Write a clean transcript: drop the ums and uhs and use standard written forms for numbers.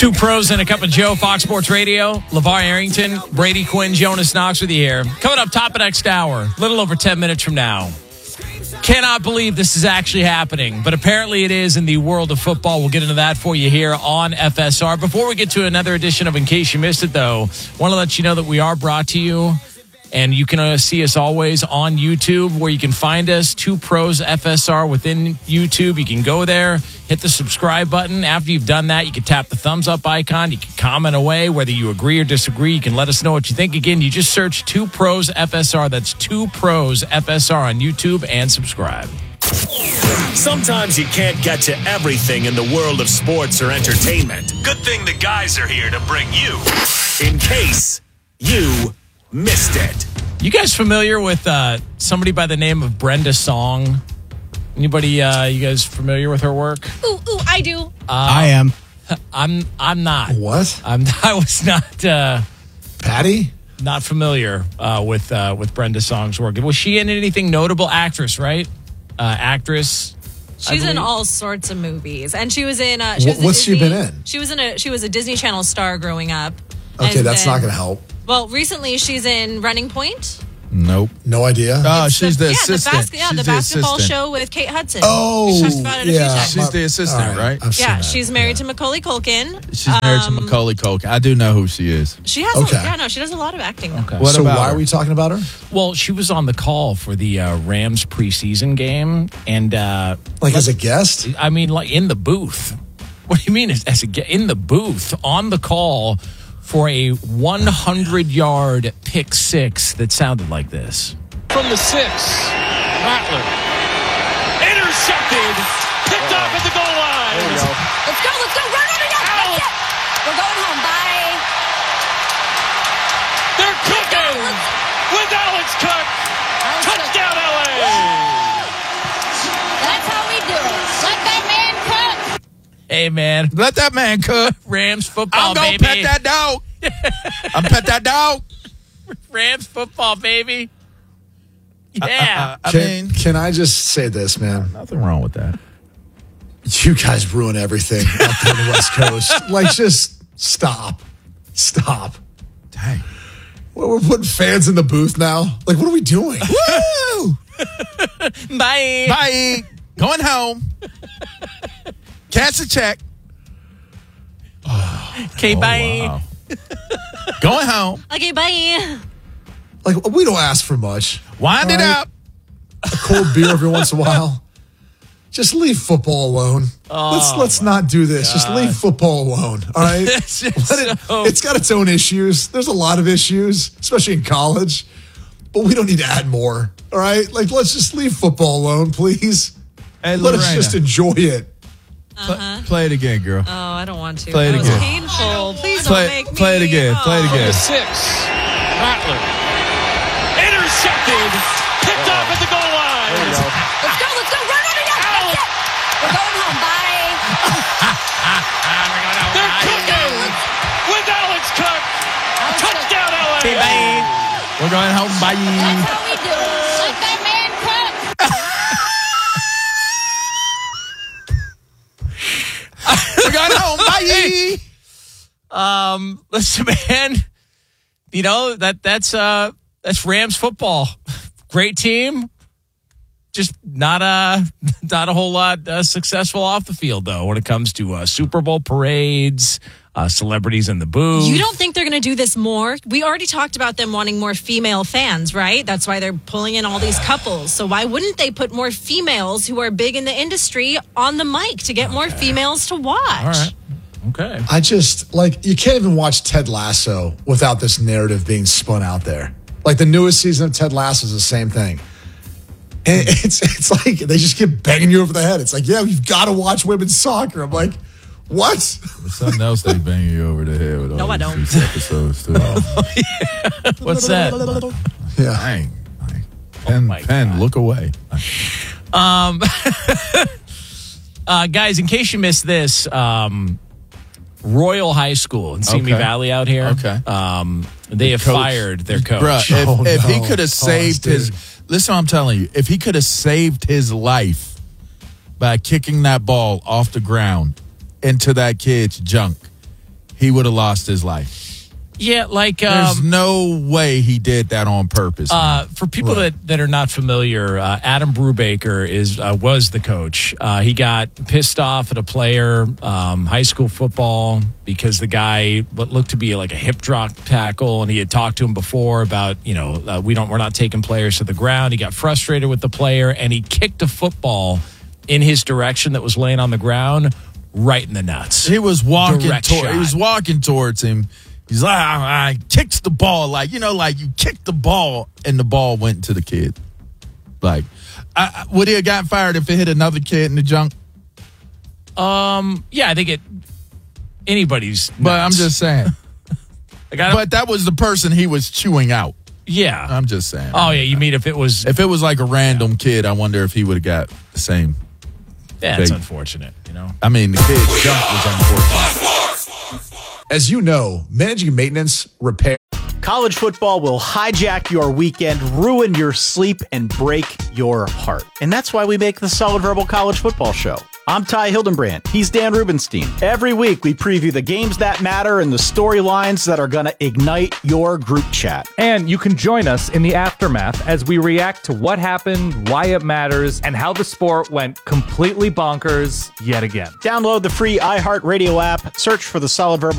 Two pros and a cup of Joe, Fox Sports Radio. LeVar Arrington, Brady Quinn, Jonas Knox with you here. Coming up top of next hour, a little over 10 minutes from now. Cannot believe this is actually happening, but apparently it is in the world of football. We'll get into that for you here on FSR. Before we get to another edition of In Case You Missed It, though, want to let you know that we are brought to you, and you can see us always on YouTube, where you can find us, Two Pros FSR within YouTube. You can go there, hit the subscribe button. After you've done that, you can tap the thumbs up icon. You can comment away, whether you agree or disagree. You can let us know what you think. Again, you just search Two Pros FSR. That's Two Pros FSR on YouTube, and subscribe. Sometimes you can't get to everything in the world of sports or entertainment. Good thing the guys are here to bring you In Case You Missed It. You guys familiar with somebody by the name of Brenda Song? Anybody? You guys familiar with her work? Ooh, I do. I am. I'm not. What? I was not. Patty? Not familiar with Brenda Song's work. Was she in anything notable? Actress, right? Actress. She's in all sorts of movies, and she was in. What's she been in? She was a Disney Channel star growing up. Okay, that's not going to help. Well, recently she's in Running Point. Nope. No idea. Oh, she's the assistant. The basketball show with Kate Hudson. Oh, she talked about it a few times. She's the assistant, right? Yeah, she's married to Macaulay Culkin. She's married to Macaulay Culkin. I do know who she is. She has. She does a lot of acting. Okay. So why are we talking about her? Well, she was on the call for the Rams preseason game, and as a guest. I mean, like in the booth. What do you mean in the booth on the call for a 100-yard pick six that sounded like this? From the 6, Rattler. Intercepted. Picked off at the goal line. Let's go. Run. That's it. We're going home. Bye. They're cooking with Alex Cook. Touchdown, LA. That's how we do it. Let that man cook. Hey, man. Let that man cook. Rams football, I'm going to baby. pet that dog. I'm pet that dog. Rams football, baby. Yeah. Can I just say this, man? Nothing wrong with that. You guys ruin everything up there on the West Coast. Just stop. Dang. Well, we're putting fans in the booth now. What are we doing? Woo! Bye. Going home. Cash a check. Okay, bye. Wow. Going home. Okay, bye. We don't ask for much. Wind it up. A cold beer every once in a while. Just leave football alone. Let's not do this. God. Just leave football alone. All right. It's got its own issues. There's a lot of issues, especially in college. But we don't need to add more. All right. Let's just leave football alone, please. Hey, let us just enjoy it. Play it again, girl. Oh, I don't want to. Play it again. That was painful. Please don't make me. Play it again. Play it again. From the 6, Rattler. Intercepted. Picked off at the goal line. Let's go. Run. That's it. We're going home. Bye. They're cooking with Alex Cook. Touchdown, LA. Okay, bye. We're going home. Bye. That's how we do it. Let that man cook. We're going home. Bye. Listen, man. That's Rams football. Great team. Just not a whole lot successful off the field, though, when it comes to Super Bowl parades, celebrities in the booth. You don't think they're going to do this more? We already talked about them wanting more female fans, right? That's why they're pulling in all these couples. So why wouldn't they put more females who are big in the industry on the mic to get more females to watch? All right. Okay. I just, you can't even watch Ted Lasso without this narrative being spun out there. The newest season of Ted Lasso is the same thing. And it's like they just keep banging you over the head. It's yeah, we've got to watch women's soccer. I'm like, what? There's something else they bang you over the head with. No, I don't. These episodes too. Yeah. What's that? Yeah. Dang. Pen, look away. Guys, in case you missed this, Royal High School in Simi Valley out here. Okay. They have fired their coach. Bruh, if he could have saved his... Listen what I'm telling you. If he could have saved his life by kicking that ball off the ground into that kid's junk, he would have lost his life. Yeah, like there's no way he did that on purpose. For people that are not familiar, Adam Brubaker was the coach. He got pissed off at a player, high school football, because the guy what looked to be like a hip drop tackle, and he had talked to him before about we're not taking players to the ground. He got frustrated with the player, and he kicked a football in his direction that was laying on the ground, right in the nuts. He was walking towards him. He's like, I kicked the ball. Like, you kicked the ball and the ball went to the kid. Like, would he have gotten fired if it hit another kid in the junk? Yeah, I think anybody's nuts. But I'm just saying. But that was the person he was chewing out. Yeah. I'm just saying. Oh, yeah, you mean if it was like a random kid, I wonder if he would have got the same. Yeah, it's unfortunate, I mean, the kid's junk was unfortunate. As you know, managing maintenance, repair. College football will hijack your weekend, ruin your sleep, and break your heart. And that's why we make the Solid Verbal College Football Show. I'm Ty Hildenbrand. He's Dan Rubenstein. Every week, we preview the games that matter and the storylines that are going to ignite your group chat. And you can join us in the aftermath as we react to what happened, why it matters, and how the sport went completely bonkers yet again. Download the free iHeartRadio app, search for the Solid Verbal